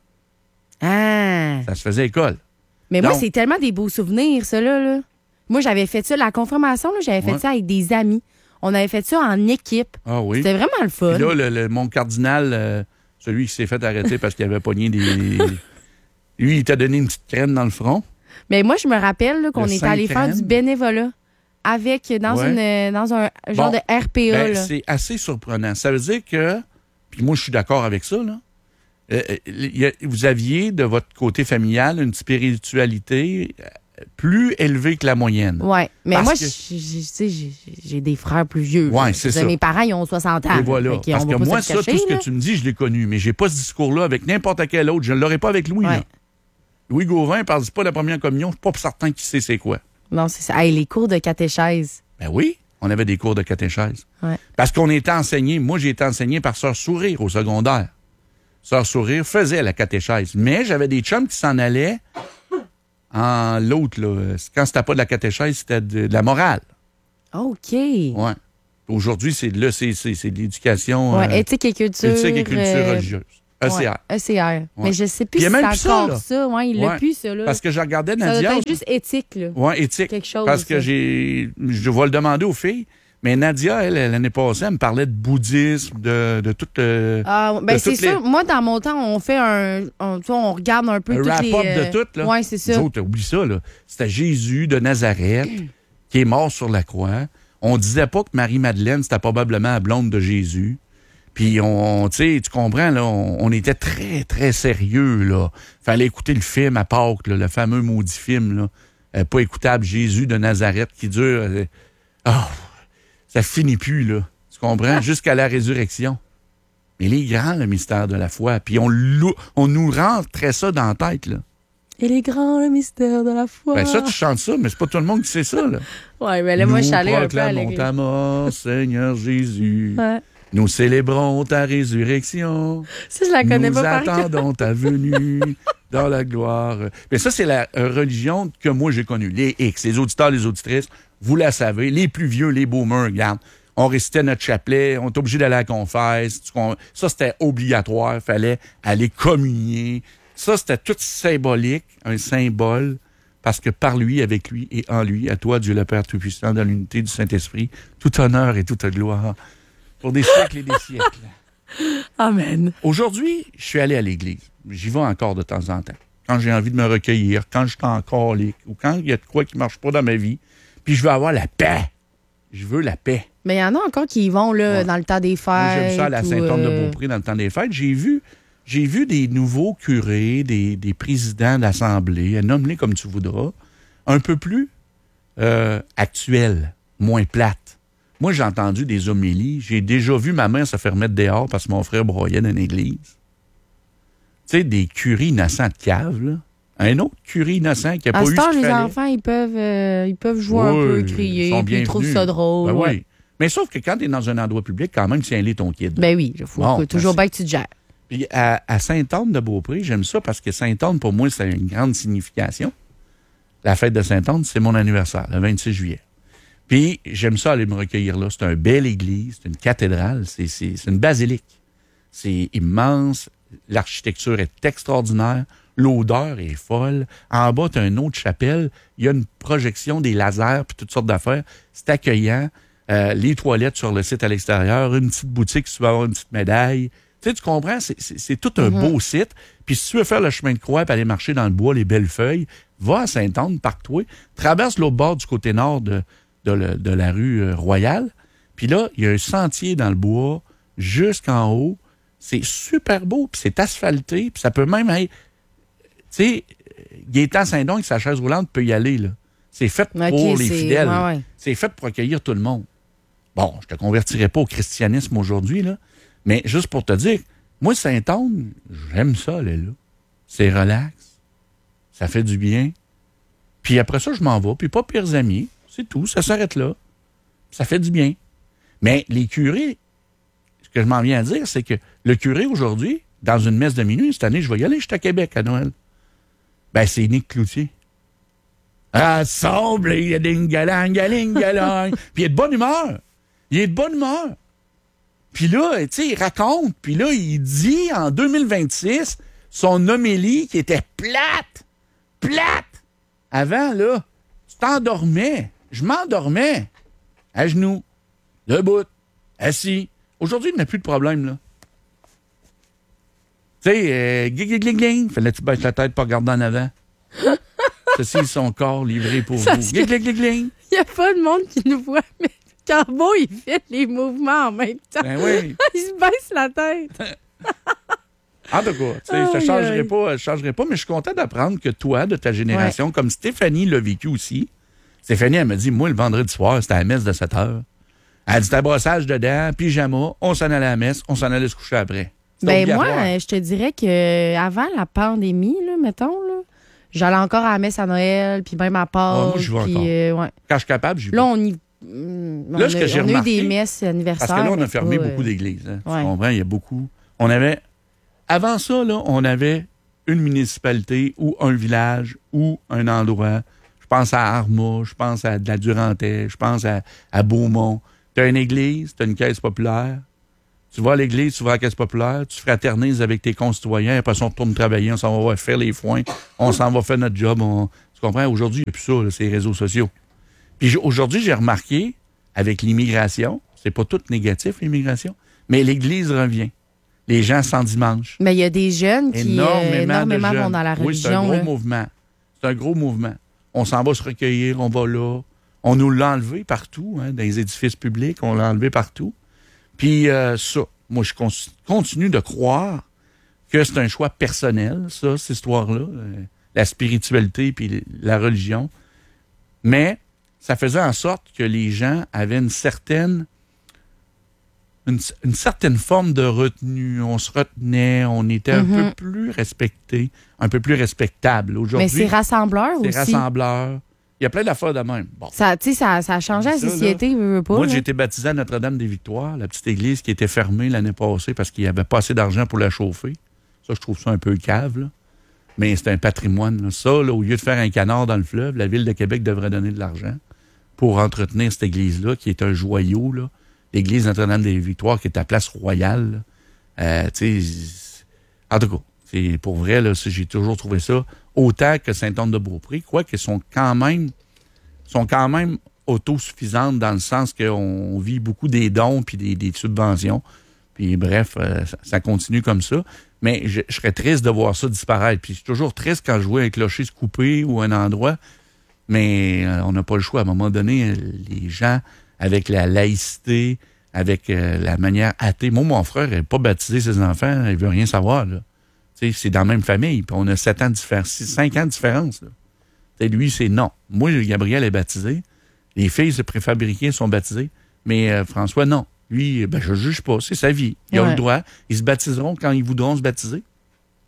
Ah! Ça se faisait école. Mais moi, Donc- c'est tellement des beaux souvenirs, ça, là. là. Moi, j'avais fait ça, la confirmation, là, j'avais fait Ouais. ça avec des amis. On avait fait ça en équipe. Ah oui. C'était vraiment le fun. Puis là, le, le- mon cardinal, euh, celui qui s'est fait arrêter parce qu'il avait pogné des... Lui, il t'a donné une petite crème dans le front. Mais moi, je me rappelle là, qu'on Le était allé faire Saint-Crème. du bénévolat avec dans, Ouais. une, euh, dans un genre Bon, de R P A. Ben, là. c'est assez surprenant. Ça veut dire que, puis moi, je suis d'accord avec ça, là. Euh, euh, il y a- vous aviez, de votre côté familial, une spiritualité euh, plus élevée que la moyenne. Ouais. Mais Parce moi, que- j'ai- j'ai tu sais, j'ai- j'ai des frères plus vieux. Ouais, là. c'est Je veux dire, ça. Mes parents, ils ont soixante ans. Et voilà. Fait qu'on Parce va que pas moi, se ça, le cacher, tout ce que là. tu me dis, je l'ai connu, mais j'ai pas ce discours-là avec n'importe quel autre. Je ne l'aurais pas avec Louis. Ouais. là. Louis Gauvin ne parle pas de la première communion. Je suis pas certain qu'il sait c'est quoi. Non, c'est ça. Hey, les cours de catéchèse. Ben oui, on avait des cours de catéchèse. Ouais. Parce qu'on était enseigné, moi j'ai été enseigné par Sœur Sourire au secondaire. Sœur Sourire faisait la catéchèse. Mais j'avais des chums qui s'en allaient en l'autre, là. Quand c'était pas de la catéchèse, c'était de, de la morale. OK. Ouais. Aujourd'hui, c'est là, c'est, c'est, c'est de l'éducation. Ouais, euh, éthique et culture. éthique et culture euh, religieuse. E C R. ouais, E C R. Mais je sais plus Puis il y si a c'est même plus ça, encore là. ça. Ouais, il l'a Ouais. plus, ça. Là. Parce que je regardais ça Nadia. doit être juste éthique. Là. Ouais, éthique. Quelque chose, Parce que ça. j'ai. Je vais le demander aux filles. Mais Nadia, elle, l'année passée, elle me parlait de bouddhisme, de, de tout. euh, Ah, ben de c'est toutes les- sûr. Moi, dans mon temps, on fait un. On, tu vois, on regarde un peu un toutes les. wrap-up euh, de tout, là. Ouais, c'est ça. Nous autres, oublie ça, là. C'était Jésus de Nazareth qui est mort sur la croix. On disait pas que Marie-Madeleine, c'était probablement la blonde de Jésus. Puis, on, tu sais, tu comprends, là, on, on était très, très sérieux, là. Fallait écouter le film à Pâques, là, le fameux maudit film, là. Euh, pas écoutable, Jésus de Nazareth, qui dure... euh, oh, ça finit plus, là. Tu comprends? Jusqu'à la résurrection. Mais il est grand, le mystère de la foi. Puis, on, lou- on nous rentrait ça dans la tête, là. Il est grand, le mystère de la foi. Ben ça, tu chantes ça, mais c'est pas tout le monde qui sait ça, là. Ouais, mais là, moi, je suis allée un peu à Nous proclamons l'église. ta mort, Seigneur Jésus. Ouais. Nous célébrons ta résurrection. Ça, je la connais Nous pas par cœur. attendons ta venue dans la gloire. Mais ça, c'est la euh, religion que moi, j'ai connue. Les X, les auditeurs, les auditrices, vous la savez. Les plus vieux, les boomers, regarde. On récitait notre chapelet, on était obligé d'aller à la confesse. Tu con- Ça, c'était obligatoire. Il fallait aller communier. Ça, c'était tout symbolique, un symbole, parce que par lui, avec lui et en lui, à toi, Dieu le Père Tout-Puissant, dans l'unité du Saint-Esprit, tout honneur et toute gloire pour des siècles et des siècles. Amen. Aujourd'hui, je suis allé à l'église. J'y vais encore de temps en temps. Quand j'ai envie de me recueillir, quand je suis en colique, ou quand il y a de quoi qui ne marche pas dans ma vie, puis je veux avoir la paix. Je veux la paix. Mais il y en a encore qui y vont là, Ouais. dans le temps des fêtes. Moi, j'aime ça à la ou, Saint-Anne-de-Beaupré dans le temps des fêtes. J'ai vu, j'ai vu des nouveaux curés, des, des présidents d'assemblée, nomme-les comme tu voudras, un peu plus euh, actuels, moins plates. Moi, j'ai entendu des homélies. J'ai déjà vu ma mère se faire mettre dehors parce que mon frère broyait dans l'église. sais, des curés innocents de cave, là. Un autre curé innocent qui n'a pas eu ce temps, qu'il les fallait. enfants, ils peuvent, euh, ils peuvent jouer Oui, un peu, ils crier, sont puis ils trouvent bienvenus. ça drôle. Ben ouais. oui. Mais sauf que quand tu es dans un endroit public, quand même, tiens-les ton kid. Ben oui, il faut Bon, que- toujours ben, bien que tu te gères. Puis à, à Sainte-Anne-de-Beaupré, j'aime ça parce que Sainte-Anne, pour moi, c'est une grande signification. La fête de Sainte-Anne, c'est mon anniversaire, le vingt-six juillet. Puis j'aime ça aller me recueillir là. C'est une belle église, c'est une cathédrale, c'est, c'est, c'est une basilique. C'est immense, l'architecture est extraordinaire, l'odeur est folle. En bas, tu as une autre chapelle, il y a une projection des lasers puis toutes sortes d'affaires. C'est accueillant. Euh, les toilettes sur le site à l'extérieur, une petite boutique si tu veux avoir une petite médaille. Tu sais, tu comprends? C'est, c'est, c'est tout un Mm-hmm. beau site. Puis si tu veux faire le chemin de croix et aller marcher dans le bois, les belles feuilles, va à Sainte-Anne, parque-toi, traverse l'autre bord du côté nord de, de, le- de la rue euh, Royale. Puis là, il y a un sentier dans le bois jusqu'en haut. C'est super beau, puis c'est asphalté, puis ça peut même être... Tu sais, Gaétan Saint-Don avec sa chaise roulante peut y aller, là. C'est fait Ok, pour les c'est- fidèles. ouais, ouais. C'est fait pour accueillir tout le monde. Bon, je te convertirai pas au christianisme aujourd'hui, là, mais juste pour te dire, moi, Saint-Anne, j'aime ça, aller là. C'est relax. Ça fait du bien. Puis après ça, je m'en vais, puis pas pires amis. C'est tout, ça s'arrête là. Ça fait du bien. Mais les curés, ce que je m'en viens à dire, c'est que le curé, aujourd'hui, dans une messe de minuit, cette année, je vais y aller, je suis à Québec à Noël. Ben, c'est Nick Cloutier. Rassemble, il y a ding galang, galing galang. Puis il est de bonne humeur. Il est de bonne humeur. Puis là, tu sais, il raconte. Puis là, il dit en deux mille vingt-six, son homélie qui était plate. Plate. Avant, là, tu t'endormais. Je m'endormais. À genoux. Debout. Assis. Aujourd'hui, il n'y a plus de problème, là. Tu sais, euh, gling, gling, gling, gling. Fallait-tu baisser la tête pour regarder en avant? Ceci est son corps livré pour Ça, vous. c'est- Gling, gling, gling, gling. Il n'y a pas de monde qui nous voit, mais Carbo, il fait les mouvements en même temps. Ben oui. Il se baisse la tête. En tout cas, tu sais, je Aïe, te changerai aïe. pas, je changerai pas, mais je suis content d'apprendre que toi, de ta génération, comme Stéphanie l'a vécu aussi, Stéphanie, elle me dit, moi, le vendredi soir, c'était à la messe de sept heures. Elle dit, c'était brossage dedans, pyjama, on s'en allait à la messe, on s'en allait se coucher après. C'était Ben moi, obligatoire. euh, je te dirais que avant la pandémie, là, mettons, là, j'allais encore à la messe à Noël, puis même à Pâques. Ah, moi, j'y vais puis, encore. euh, ouais. Quand je suis capable, j'y vais. Là, on y. mm, on Là, ce a, que j'ai on a eu remarqué, des messes anniversaires. Parce que là, on a mais fermé pas, beaucoup euh, d'églises. Hein. ouais. Tu comprends? Il y a beaucoup. On avait. Avant ça, là, on avait une municipalité ou un village ou un endroit. Je pense à Arma, je pense à de la Durantais, je pense à, à Beaumont. Tu as une église, tu as une caisse populaire. Tu vas à l'église, tu vas à la caisse populaire, tu fraternises avec tes concitoyens, après ça, on retourne travailler, on s'en va faire les foins, on s'en va faire notre job. On... Tu comprends? Aujourd'hui, il n'y a plus ça, là, c'est les réseaux sociaux. Puis j- aujourd'hui, j'ai remarqué, avec l'immigration, c'est pas tout négatif, l'immigration, mais l'Église revient. Les gens sans dimanche. Mais il y a des jeunes qui Énormément, euh, énormément de jeunes. vont dans la Oui, c'est un religion. gros là. mouvement. C'est un gros mouvement. On s'en va se recueillir, on va là. On nous l'a enlevé partout, hein, dans les édifices publics, on l'a enlevé partout. Puis euh, ça, moi, je con- continue de croire que c'est un choix personnel, ça, cette histoire-là, euh, la spiritualité puis la religion. Mais ça faisait en sorte que les gens avaient une certaine une, une certaine forme de retenue. On se retenait, on était un Mhm. peu plus respecté, un peu plus respectable. Aujourd'hui, Mais c'est rassembleur c'est aussi. rassembleur. Il y a plein d'affaires de même. Bon. Ça, tu sais, ça, ça a changé la Ça, là, société, veux, veux pas. Moi, là. j'ai été baptisé à Notre-Dame-des-Victoires, la petite église qui était fermée l'année passée parce qu'il n'y avait pas assez d'argent pour la chauffer. Ça, je trouve ça un peu cave, là. Mais c'est un patrimoine. Là. Ça, là, au lieu de faire un canard dans le fleuve, la Ville de Québec devrait donner de l'argent pour entretenir cette église-là, qui est un joyau, là. L'église Notre-Dame-des-Victoires, qui est à Place Royale. Euh, tu sais, en tout cas, c'est pour vrai, là, j'ai toujours trouvé ça autant que Sainte-Anne-de-Beaupré, quoique sont quand même sont quand même autosuffisantes dans le sens qu'on vit beaucoup des dons puis des, des subventions. Puis bref, euh, ça, ça continue comme ça. Mais je, je serais triste de voir ça disparaître. Puis je suis toujours triste quand je vois un clocher se couper ou un endroit. Mais euh, on n'a pas le choix. À un moment donné, les gens, avec la laïcité, avec euh, la manière athée. Moi, mon frère n'a pas baptisé ses enfants. Il veut rien savoir, là. Tu sais, c'est dans la même famille. Puis on a sept ans de différence, six, cinq ans de différence, là. T'sais, lui, c'est non. Moi, Gabriel est baptisé. Les filles, c'est préfabriquées, sont baptisées. Mais euh, François, non. Lui, ben, je ne juge pas. C'est sa vie. Il a Ouais. le droit. Ils se baptiseront quand ils voudront se baptiser. Tu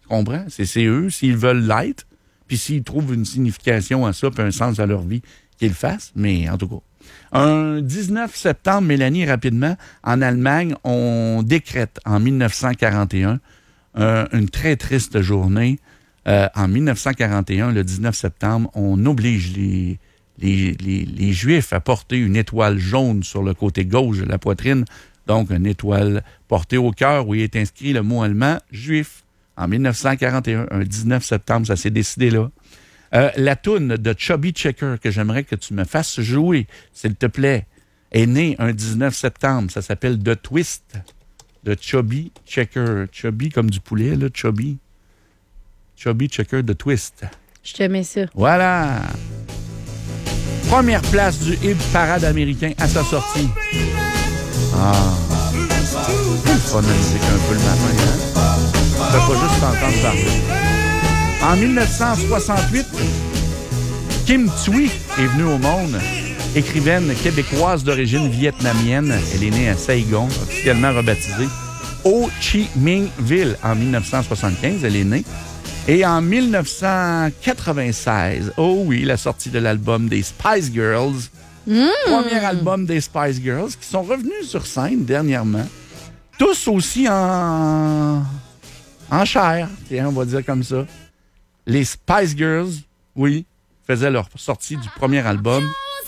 comprends? C'est, c'est eux, s'ils veulent l'être, puis s'ils trouvent une signification à ça, puis un sens à leur vie, qu'ils le fassent. Mais en tout cas, un dix-neuf septembre, Mélanie, rapidement, en Allemagne, on décrète en dix-neuf cent quarante et un euh, une très triste journée. Euh, en dix-neuf cent quarante et un, le dix-neuf septembre, on oblige les, les, les, les Juifs à porter une étoile jaune sur le côté gauche de la poitrine. Donc, une étoile portée au cœur où il est inscrit le mot allemand « juif ». En dix-neuf cent quarante et un, un dix-neuf septembre, ça s'est décidé là. Euh, la toune de Chubby Checker que j'aimerais que tu me fasses jouer, s'il te plaît, est née un dix-neuf septembre. Ça s'appelle The Twist de Chubby Checker. Chubby comme du poulet, là, Chubby. Chubby Checker The Twist. Je te mets ça. Voilà. Première place du hit parade américain à sa sortie. Ah. C'est le fun de musique un peu le matin, hein? On ne peut pas juste t'entendre parler. En dix-neuf cent soixante-huit, Kim Thuy est venue au monde. Écrivaine québécoise d'origine vietnamienne. Elle est née à Saigon, officiellement rebaptisée Ho Chi Minh Ville. En dix-neuf cent soixante-quinze, elle est née. Et en dix-neuf cent quatre-vingt-seize, oh oui, la sortie de l'album des Spice Girls. Mmh. Premier album des Spice Girls qui sont revenus sur scène dernièrement. Tous aussi en, en chair, tiens, on va dire comme ça. Les Spice Girls, oui, faisaient leur sortie du premier album.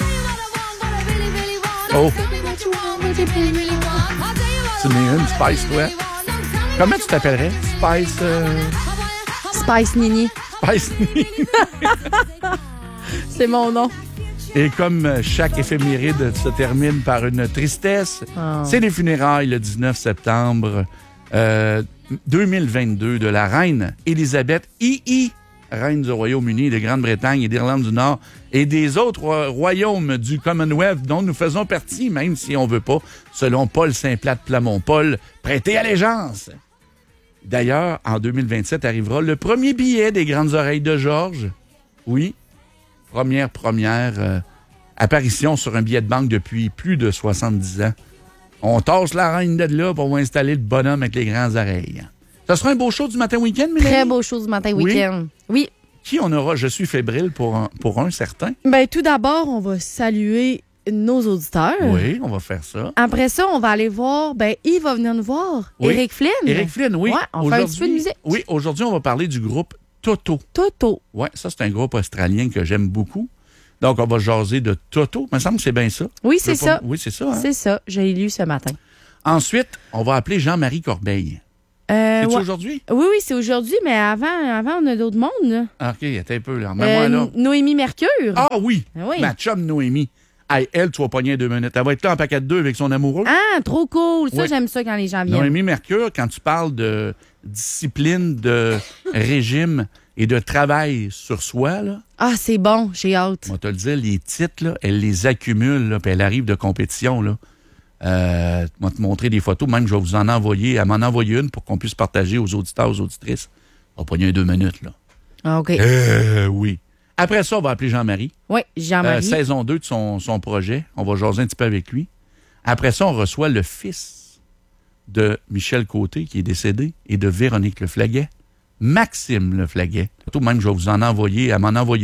Oh! Tu n'es une Spice, toi? Comment tu t'appellerais? Spice... Euh... Spice Nini. Spice Nini. C'est mon nom. Et comme chaque éphéméride se termine par une tristesse, oh. C'est les funérailles le dix-neuf septembre euh, deux mille vingt-deux de la reine Élisabeth deux, reine du Royaume-Uni, de Grande-Bretagne et d'Irlande du Nord et des autres royaumes du Commonwealth dont nous faisons partie, même si on veut pas, selon Paul Saint-Plat de Plamont-Paul, prêter allégeance. D'ailleurs, en deux mille vingt-sept arrivera le premier billet des Grandes Oreilles de Georges. Oui, première, première euh, apparition sur un billet de banque depuis plus de soixante-dix ans. On tasse la reine de là pour installer le bonhomme avec les grandes oreilles. Ça sera un beau show du matin week-end, Mélanie? Très beau show du matin week-end. Oui. Qui on aura? Je suis fébrile pour un, pour un certain. Bien, tout d'abord, on va saluer nos auditeurs. Oui, on va faire ça. Après ça, on va aller voir, ben Yves va venir nous voir. Oui. Éric Flynn. Éric Flynn, oui. Ouais, on fait un petit peu de musique. Oui, aujourd'hui, on va parler du groupe Toto. Toto. Oui, ça, c'est un groupe australien que j'aime beaucoup. Donc, on va jaser de Toto. Il me semble que c'est bien ça. Oui, c'est ça. Pas... Oui, c'est ça. Hein? C'est ça. J'ai lu ce matin. Ensuite, on va appeler Jean-Marie Corbeil. Euh, C'est-tu ouais. aujourd'hui? Oui, oui, c'est aujourd'hui, mais avant, avant on a d'autres mondes. Là. Ah, OK, attends un peu. Là. Euh, là. Noémie Mercure. Ah oui, ah oui, ma chum Noémie. Hey, elle, tu vas pogner deux minutes. Elle va être là en paquet de deux avec son amoureux. Ah, trop cool. Ça, oui. J'aime ça quand les gens viennent. Noémie Mercure, quand tu parles de discipline, de régime et de travail sur soi, là. Ah, c'est bon, j'ai hâte. On va te le dire, les titres, là, elle les accumule, là, puis elle arrive de compétition, là. Euh, je vais te montrer des photos, même je vais vous en envoyer. Elle m'en a envoyé une pour qu'on puisse partager aux auditeurs, aux auditrices. On va pogner deux minutes, là. Ah, OK. Euh, oui. Après ça, on va appeler Jean-Marie. Oui, Jean-Marie. Euh, saison deux de son, son projet. On va jaser un petit peu avec lui. Après ça, on reçoit le fils de Michel Côté, qui est décédé, et de Véronique Leflaguet, Maxime Leflaguet. Même, je vais vous en envoyer. Elle m'en a envoyé